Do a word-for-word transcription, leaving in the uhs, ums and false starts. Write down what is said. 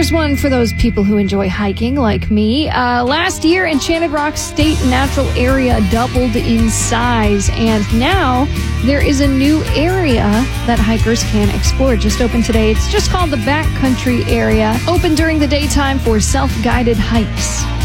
Here's one for those people who enjoy hiking like me. Uh, last year, Enchanted Rock State Natural Area doubled in size, and now there is a new area that hikers can explore. It just opened today. It's just called the Backcountry Area, open during the daytime for self-guided hikes.